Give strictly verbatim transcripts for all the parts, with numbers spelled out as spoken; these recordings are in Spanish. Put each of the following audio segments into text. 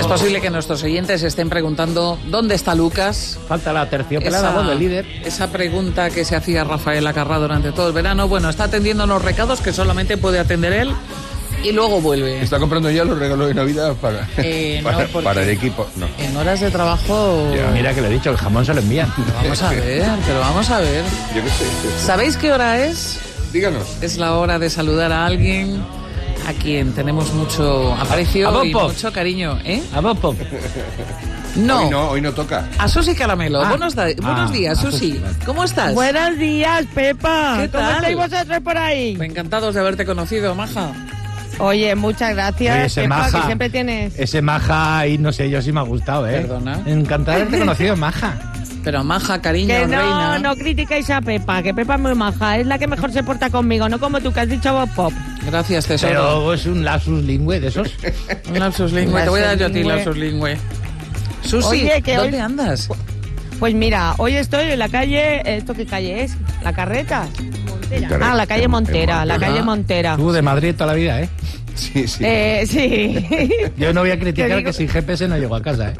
posible que nuestros oyentes estén preguntando ¿dónde está Lucas? Falta la terciopelada voz del líder. Esa pregunta que se hacía Rafael Acarrá durante todo el verano. Bueno, está atendiendo unos recados que solamente puede atender él y luego vuelve. ¿Está comprando ya los regalos de Navidad para, eh, para, no, para el equipo? No. En horas de trabajo... Ya, mira que le he dicho, el jamón se lo envían. Pero vamos a ver, pero vamos a ver. Yo qué sé. Yo sé. ¿Sabéis qué hora es? Díganos. Es la hora de saludar a alguien a quien tenemos mucho aprecio a y mucho cariño, ¿eh? A vos, Pop. No. Hoy no, hoy no toca. A Susi Caramelo. Ah. Buenos, da- buenos Ah, días, a Susi. Susi, vale. ¿Cómo estás? Buenos días, Pepa. ¿Qué ¿Cómo tal? estáis vosotros por ahí? Encantados de haberte conocido, maja. Oye, muchas gracias, Oye, ese Pepa, maja. que siempre tienes... Ese maja y no sé yo si me ha gustado, ¿eh? Perdona. Encantado de haberte conocido, maja. Pero maja, cariño, Que no, reina. no critiquéis a Pepa, que Pepa es muy maja, es la que mejor se porta conmigo, no como tú que has dicho vos, Pop. Gracias, tesoro. Pero es un lapsus lingüe de esos. Un lapsus lingüe. Te voy a dar yo a ti Lapsus lapsus lingüe. Susi, Oye, que ¿dónde hoy- andas? Pues mira, hoy estoy en la calle... ¿Esto qué calle es? ¿La Carreta? Ah, la calle Montera, la calle Montera. Tú de Madrid toda la vida, ¿eh? Sí, sí. Eh, sí. Yo no voy a criticar Te digo- que sin G P S no llego a casa,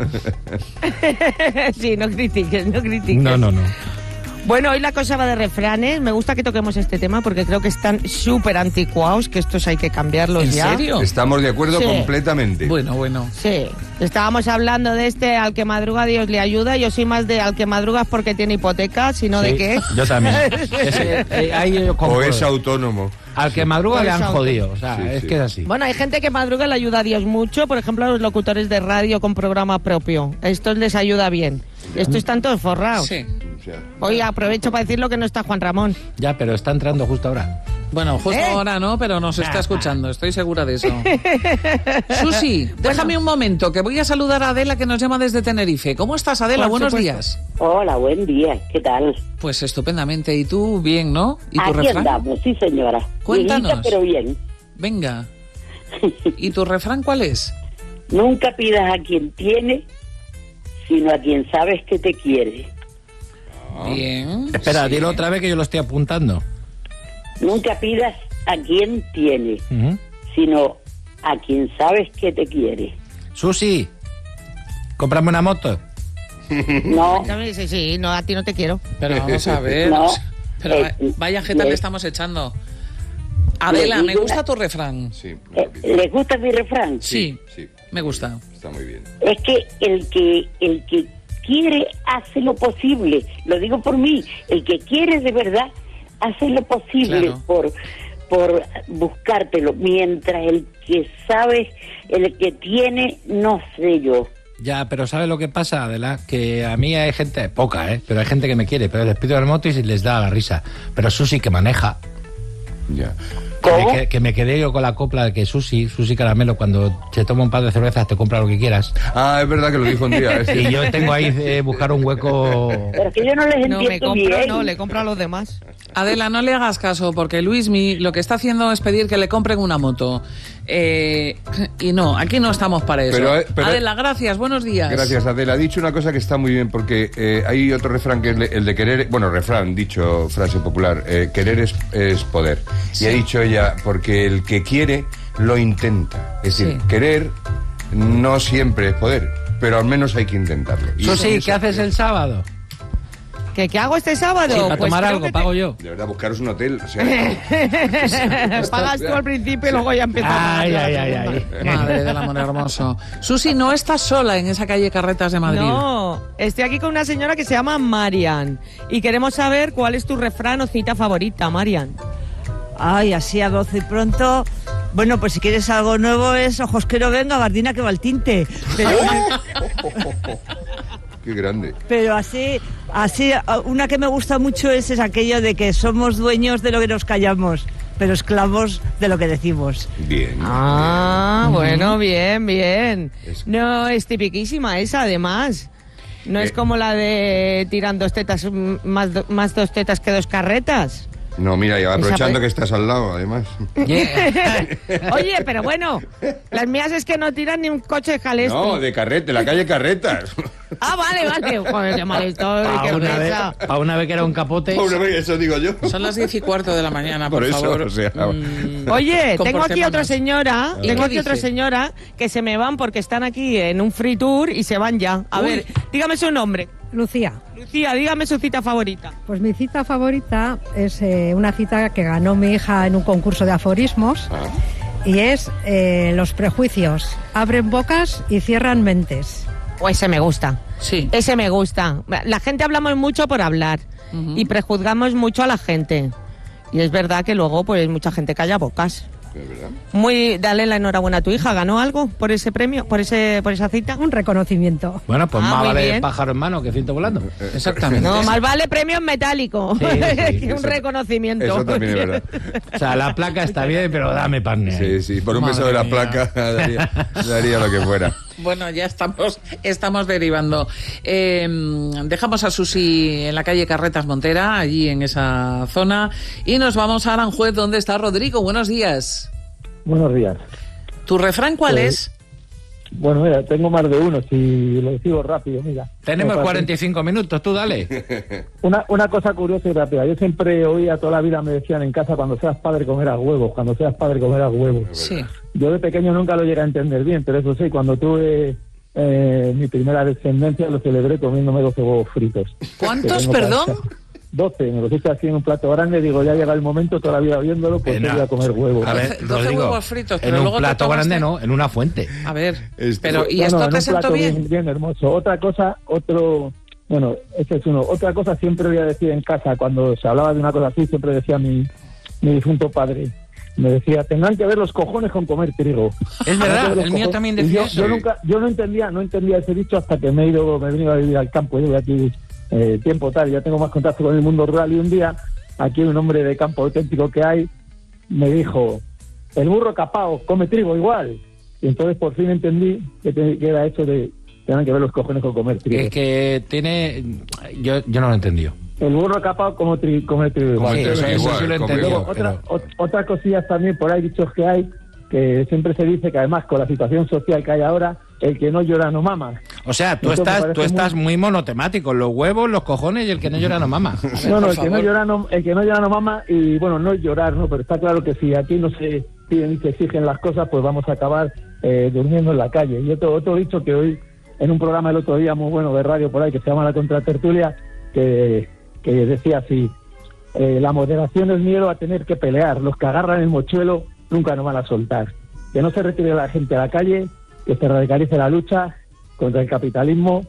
¿eh? Sí, no critiques, no critiques. No, no, no. Bueno, hoy la cosa va de refranes. Me gusta que toquemos este tema porque creo que están súper anticuados, que estos hay que cambiarlos ¿En ya. serio? Estamos de acuerdo Sí. completamente. Bueno, bueno. Sí, estábamos hablando de este al que madruga Dios le ayuda. Yo soy más de al que madruga porque tiene hipoteca, sino de Sí, qué. Yo también. Ese, eh, ahí yo O compro. es autónomo. Al que madruga O le es han auto- jodido. O sea, Sí, es sí. que es así. Bueno, hay gente que madruga le ayuda a Dios mucho. Por ejemplo, a los locutores de radio con programa propio. Estos les ayuda bien. Estos están todos forrados. Sí. O sea, Hoy aprovecho para decirlo que no está Juan Ramón. Ya, pero está entrando justo ahora. Bueno, justo ¿Eh? ahora no, pero nos está escuchando, estoy segura de eso. Susi, déjame un momento, que voy a saludar a Adela, que nos llama desde Tenerife. ¿Cómo estás, Adela? Por Buenos supuesto. días. Hola, buen día. ¿Qué tal? Pues estupendamente. ¿Y tú bien, no? ¿Y tu Aquí refrán? andamos, sí, señora. Cuéntanos. Viejita, pero bien. Venga. ¿Y tu refrán cuál es? Nunca pidas a quien tiene, sino a quien sabes que te quiere. Bien. Espera, sí. dilo otra vez que yo lo estoy apuntando. Nunca pidas a quien tiene, Ujú. sino a quien sabes que te quiere. Susi, cómprame una moto. No, Sí, sí, no, a ti no te quiero. Pero vamos a ver. No. Pero Eh, vaya jeta le- le estamos echando. Adela, le me digo gusta una- tu refrán. sí, un eh, poquito. ¿les gusta mi refrán? Sí, sí. me gusta. Está muy bien. Es que el que el que quiere hace lo posible. Lo digo por mí. El que quiere de verdad hace lo posible Claro. por por buscártelo, mientras el que sabe, el que tiene, no sé yo. Ya, pero ¿sabes lo que pasa, Adela? Que a mí hay gente, poca, ¿eh? Pero hay gente que me quiere, pero les pido el moto y les da la risa. Pero Susi, que maneja. Ya. Que ¿Cómo? me, que- que me quedé yo con la copla de que Susi, Susi Caramelo, cuando se toma un par de cervezas te compra lo que quieras. Ah, es verdad que lo dijo un día. es Y cierto. yo tengo ahí eh, buscar un hueco. Pero es que yo no les No, me entiendo compro, bien. no, le compro a los demás. Adela, no le hagas caso, porque Luismi lo que está haciendo es pedir que le compren una moto. Eh, y no, aquí no estamos para eso. Pero, eh, pero- Adela, gracias, buenos días. Gracias, Adela. Ha dicho una cosa que está muy bien, porque eh, hay otro refrán que es le- el de querer, bueno, refrán, dicho, frase popular, eh, querer es, es poder. Sí. Y ha dicho ella, porque el que quiere lo intenta. Es decir, Sí. querer no siempre es poder, pero al menos hay que intentarlo. Y Susi, eso- ¿qué haces el sábado? ¿Qué, qué hago este sábado? Sí, para Pues tomar creo algo, que pago yo. De verdad, buscaros un hotel. O sea, te- Pagas tú al principio y luego ya empiezas a Ay, pagar ay, la ay, segunda. ay. Madre del amor hermoso. Susi, no estás sola en esa calle Carretas de Madrid. No, estoy aquí con una señora que se llama Marian y queremos saber cuál es tu refrán o cita favorita, Marian. Ay, así a doce y pronto. Bueno, pues si quieres algo nuevo es ojos que no ven, gabardina que va al tinte. Pero, qué grande. pero así, así, una que me gusta mucho es, es aquello de que somos dueños de lo que nos callamos, pero esclavos de lo que decimos. Bien. Ah, bueno, bien, bien. Es- No, es tipiquísima esa, además. No es Eh. como la de tiran dos tetas, mm, más, do- más dos tetas que dos carretas. No, mira, y aprovechando Esa- que estás al lado, además. Oye, pero bueno, las mías es que no tiran ni un coche de jaleste. No, de carrete, de la calle Carretas. Ah, vale, vale. Joder, qué mal estoy, Para qué una, vez, risa. pa' una vez que era un capote. Pobre vez, eso digo yo. Son las diez y cuarto de la mañana, por, Por eso, favor. o sea, Mm, Oye, tengo aquí comportémonos. otra señora, ¿Y tengo qué aquí otra dice? señora que se me van porque están aquí en un free tour y se van ya. A Uy. ver, dígame su nombre. Lucía, Lucía, dígame su cita favorita. pues mi cita favorita es eh, una cita que ganó mi hija en un concurso de aforismos y es eh, los prejuicios abren bocas y cierran mentes. O ese me gusta. Sí. Ese me gusta. La gente hablamos mucho por hablar Ujú. y prejuzgamos mucho a la gente. Y es verdad que luego pues mucha gente calla bocas. Es verdad. Muy, dale la enhorabuena a tu hija. ¿Ganó algo por ese premio, por ese, por esa cita? Un reconocimiento. Bueno, pues Ah, más muy vale bien. pájaro en mano que ciento volando. Exactamente. No, más vale premio en metálico Sí, sí, que un eso- reconocimiento. Eso también es verdad. O sea, la placa está bien, pero dame pan. Sí, sí, por un beso de la Madre mía. placa daría, daría lo que fuera. Bueno, ya estamos, estamos derivando. Eh, dejamos a Susi en la calle Carretas Montera, allí en esa zona, y nos vamos a Aranjuez, donde está Rodrigo. Buenos días. Buenos días. ¿Tu refrán cuál Pues- es? Bueno, mira, tengo más de uno, si lo digo rápido, mira. Tenemos Para- cuarenta y cinco minutos, tú dale. Una, una cosa curiosa y rápida. Yo siempre oía, toda la vida me decían en casa, cuando seas padre comerás huevos, cuando seas padre comerás huevos. Sí. Yo de pequeño nunca lo llegué a entender bien, pero eso sí, cuando tuve eh, mi primera descendencia lo celebré comiéndome doce huevos fritos. ¿Cuántos, Que tengo perdón? para- doce, me los hice así en un plato grande, digo, ya llega el momento, toda la vida viéndolo, pues Venga. voy a comer huevos. A ver, doce- doce Rodrigo, huevos fritos, pero en un luego te plato tomaste- grande no, en una fuente. A ver, Esto- pero ¿y Bueno, esto en te un sentó plato bien? bien, bien hermoso. Otra cosa, otro, bueno, ese es uno. Otra cosa siempre voy a decir en casa, cuando se hablaba de una cosa así, siempre decía mi, mi difunto padre, me decía, tendrán que ver los cojones con comer trigo. Es Tendrán que verdad, ver los el mío cojones. también Y decía yo, eso. yo nunca, yo no entendía, no entendía ese dicho hasta que me he ido, me he venido a vivir al campo, llevo aquí eh, tiempo tal, ya tengo más contacto con el mundo rural, y un día, aquí un hombre de campo auténtico que hay, me dijo, el burro capao come trigo igual. Y entonces por fin entendí que, te- que era eso de tengan que ver los cojones con comer trigo. Es que tiene... Yo, yo no lo he entendido. El burro capao como tri, come trigo igual. Come Sí, eso, trigo eso igual, sí lo he come entendido. Luego, igual. otra, pero- ot- otras cosillas también, por ahí dichos que hay, que siempre se dice que además con la situación social que hay ahora, el que no llora no mama. O sea, tú Eso me estás, parece tú estás muy- muy monotemático. Los huevos, los cojones y el que no llora no mama. No, no, por el que no favor. llora no, el que no llora no mama, y bueno, no es llorar, ¿no? Pero está claro que si aquí no se piden y se exigen las cosas, pues vamos a acabar eh, durmiendo en la calle. Y otro, otro dicho que hoy, en un programa el otro día muy bueno de radio por ahí, que se llama La Contratertulia, que, que decía así, eh, la moderación es miedo a tener que pelear, los que agarran el mochuelo nunca nos van a soltar. Que no se retire la gente a la calle, que se radicalice la lucha contra el capitalismo,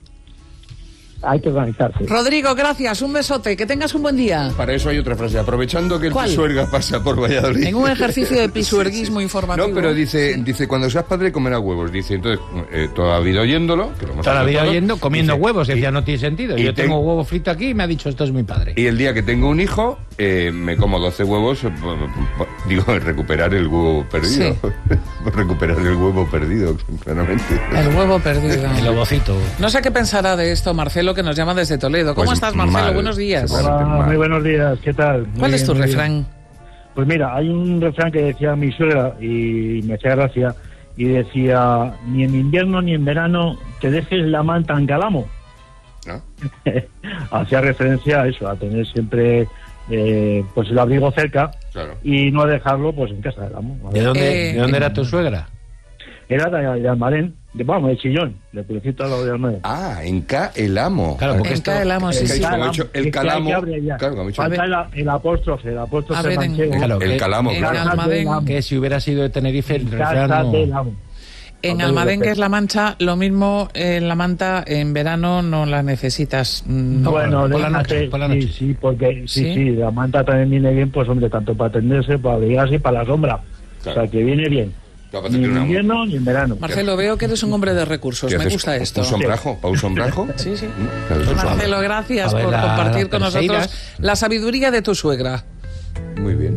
hay que organizarse. Rodrigo, gracias, un besote, que tengas un buen día. Para eso hay otra frase. Aprovechando que el ¿Cuál? Pisuerga pasa por Valladolid. En un ejercicio de pisuerguismo informativo. No, pero dice, dice cuando seas padre comerás huevos. Dice, entonces, eh, toda la vida oyéndolo. Que lo hemos Toda la hecho vida todos, oyendo, comiendo dice, huevos. Y decía, no tiene sentido. y Yo ten- tengo huevo frito aquí y me ha dicho, esto es mi padre. Y el día que tengo un hijo, eh, me como doce huevos, eh, po- po- digo, recuperar el huevo perdido. recuperar el huevo perdido, claramente. El huevo perdido. El ovocito. No sé qué pensará de esto Marcelo, que nos llama desde Toledo. ¿Cómo Pues estás, Marcelo? mal. Buenos días. Hola. Hola, mal. muy buenos días, ¿qué tal? Muy ¿Cuál es bien, tu muy bien. refrán? Pues mira, hay un refrán que decía mi suegra y me hacía gracia, y decía, ni en invierno ni en verano te dejes la manta en calamo. ¿No? Hacía referencia a eso, a tener siempre eh, pues el abrigo cerca Claro. y no dejarlo pues en casa del amo. ¿De dónde, Eh, ¿de dónde era tu suegra? Era de, de Almarén, de, vamos, de Chillón, de Purecito al lado de Almarén. Ah, en K el amo. Claro, porque En esto... K el amo, sí, Es que sí. como he dicho, el Es que hay que calamo. abrir ya. Claro, como he dicho, Falta el, el apóstrofe, el A apóstrofe ver, en- manchego. Claro, el que- calamo, en claro. Casa Almadén, del amo. Que si hubiera sido de Tenerife, el Casa refrán del no... amo. En Con todo Almadén, respeto. que es La Mancha, lo mismo en la manta en verano no la necesitas. Mm, No, Bueno, por la déjate, noche, por la sí, noche. sí, porque sí, ¿Sí? sí, la manta también viene bien, pues hombre, tanto para atenderse, para abrigarse y para la sombra. Claro. O sea, que viene bien. Claro, para Ni hacerte en una- invierno ni en verano. Marcelo, veo que eres un hombre de recursos. ¿Qué Me haces? gusta esto. ¿Un sombrajo? ¿Para un sombrajo? Sí, sí. Mm, claro, eso es Marcelo, gracias A ver, por la- compartir con Perseidas. nosotros la sabiduría de tu suegra. Muy bien.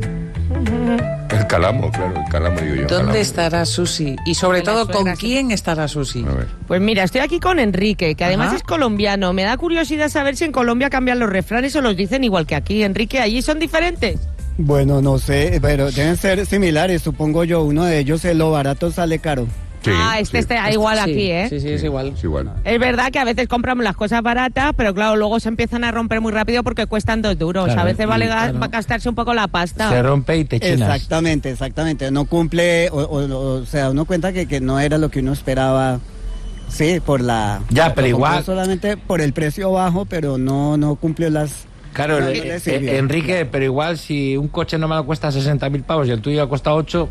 El calamo, claro, el calamo digo yo. ¿Dónde calamo. estará Susi? Y sobre En la todo, suegra, ¿con sí. quién estará Susi? A ver. Pues mira, estoy aquí con Enrique, que además Ajá. es colombiano. Me da curiosidad saber si en Colombia cambian los refranes o los dicen igual que aquí. Enrique, ¿allí son diferentes? Bueno, no sé, pero deben ser similares, supongo yo. Uno de ellos, es lo barato sale caro. Sí, ah, este sí. está igual Sí, aquí, ¿eh? Sí, sí, es igual. Es igual. Es verdad que a veces compramos las cosas baratas, pero claro, luego se empiezan a romper muy rápido porque cuestan dos duros. Claro, a veces vale y, ga- claro. va a gastarse un poco la pasta. Se rompe y te chinas. Exactamente, exactamente. No cumple, o, o, o sea, uno cuenta que, que no era lo que uno esperaba. Sí, por la... Ya, lo pero compró igual- solamente por el precio bajo, pero no, no cumplió las... Claro, no eh, le eh, sirvió. Enrique, pero igual si un coche no me lo cuesta sesenta mil pavos y el tuyo cuesta ocho...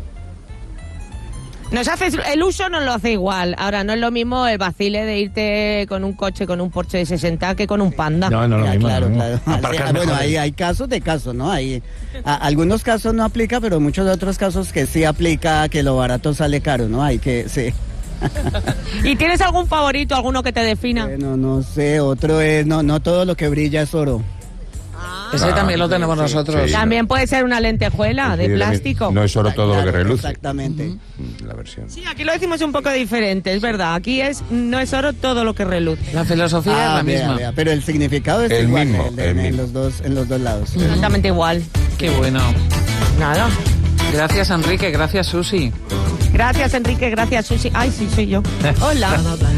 Nos hace, el uso nos lo hace igual. Ahora, no es lo mismo el vacile de irte con un coche, con un Porsche de sesenta que con un Panda. No, no, lo Ya, mismo. claro, no, no. claro. Aparcar Ah, bueno, mejor. hay, hay casos de casos, ¿no? Hay, a- algunos casos no aplica, pero muchos otros casos que sí aplica que lo barato sale caro, ¿no? Hay que, sí. ¿Y tienes algún favorito, alguno que te defina? Bueno, no sé, otro es, no, no todo lo que brilla es oro. Ese Ah, también lo tenemos sí, nosotros. sí. También puede ser una lentejuela de Sí, plástico. No es solo todo lo que Claro, reluce. Exactamente. Mm, La versión. Sí, aquí lo decimos un poco diferente, es verdad. Aquí es no es oro todo lo que reluce. La filosofía es Ah, la vea, misma. vea, pero el significado es El igual mismo, el de- el en, mismo. los dos, en los dos lados. Exactamente igual. Qué bueno. Nada. Gracias, Enrique. Gracias, Susi. Gracias, Enrique. Gracias, Susi. Ay, sí, soy yo. Hola.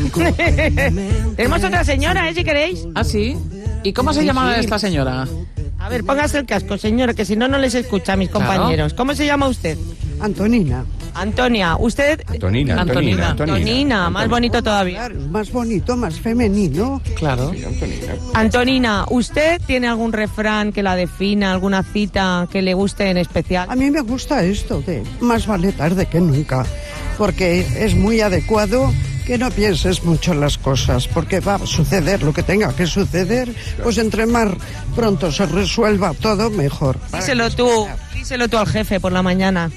Tenemos otra señora, ¿eh? Si queréis. ¿Ah, sí? ¿Y cómo se llama esta señora? A ver, póngase el casco, señora, que si no, no les escucha a mis Claro. compañeros. ¿Cómo se llama usted? Antonina. Antonia. ¿Usted? Antonina, Antonina. Antonina. Antonina, más bonito todavía. Claro, más bonito, más femenino. Claro. Sí, Antonina. Antonina, ¿usted tiene algún refrán que la defina, alguna cita que le guste en especial? A mí me gusta esto de más vale tarde que nunca, porque es muy adecuado que no pienses mucho en las cosas, porque va a suceder lo que tenga que suceder, pues entre más pronto se resuelva todo, mejor. Díselo tú, díselo tú al jefe por la mañana.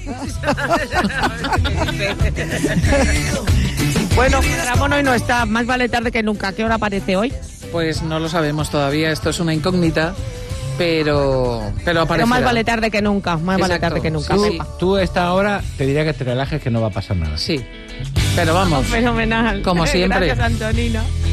Bueno, Ramón hoy no está, más vale tarde que nunca. ¿Qué hora aparece hoy? Pues no lo sabemos todavía. Esto es una incógnita. Pero, pero Pero aparecerá. más vale tarde que nunca, más vale Exacto. tarde que nunca. Sí, Tú, sí. tú a esta hora te diría que te relajes que no va a pasar nada. Sí. Pero vamos. Fenomenal. Como siempre. Gracias, Antonina.